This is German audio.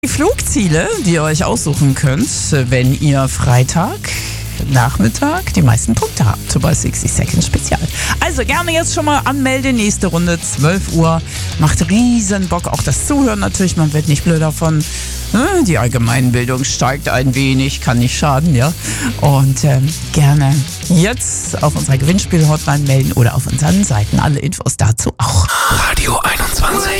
Die Flugziele, die ihr euch aussuchen könnt, wenn ihr Freitag Nachmittag die meisten Punkte habt bei 60 Seconds Spezial. Also gerne jetzt schon mal anmelden, nächste Runde 12 Uhr. Macht riesen Bock, auch das Zuhören natürlich, man wird nicht blöd davon. Die Allgemeinbildung steigt ein wenig, kann nicht schaden, ja. Und gerne jetzt auf unserer Gewinnspiel-Hotline melden oder auf unseren Seiten. Alle Infos dazu auch. Radio 21.